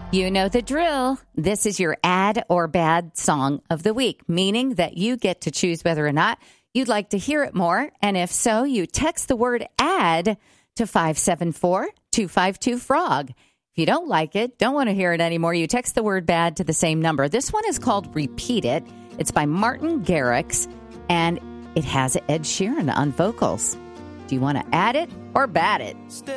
You know the drill. This is your add or bad song of the week, meaning that you get to choose whether or not you'd like to hear it more. And if so, you text the word add to 574-252-FROG. If you don't like it, don't want to hear it anymore, you text the word bad to the same number. This one is called Repeat It. It's by Martin Garrix, and it has Ed Sheeran on vocals. Do you want to add it or bad it?